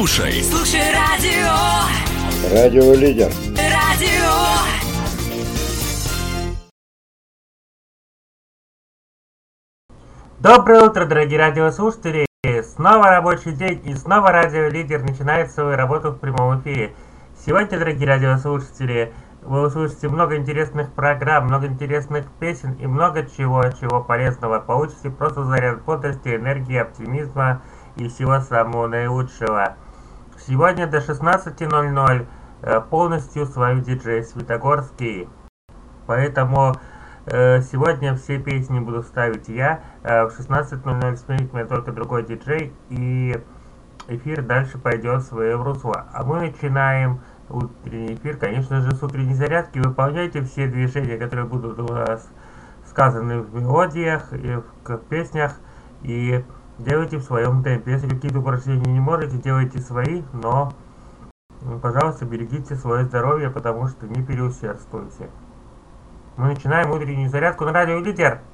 Слушай радио. Радио Лидер. Радио. Доброе утро, дорогие радиослушатели! Снова рабочий день и снова Радио Лидер начинает свою работу в прямом эфире. Сегодня, дорогие радиослушатели, вы услышите много интересных программ, много интересных песен и много чего полезного. Получите просто заряд бодрости, энергии, оптимизма и всего самого наилучшего. Сегодня до 16:00 полностью с вами диджей Светогорский. Поэтому сегодня все песни буду ставить я. В 16:00 сменит меня только другой диджей, и эфир дальше пойдет в свое русло. А мы начинаем утренний эфир, конечно же, с утренней зарядки. Выполняйте все движения, которые будут у вас сказаны в мелодиях и в песнях, и делайте в своем темпе. Если какие-то упражнения не можете, делайте свои, но, пожалуйста, берегите свое здоровье, потому что не переусердствуйте. Мы начинаем утреннюю зарядку на Радио Лидер.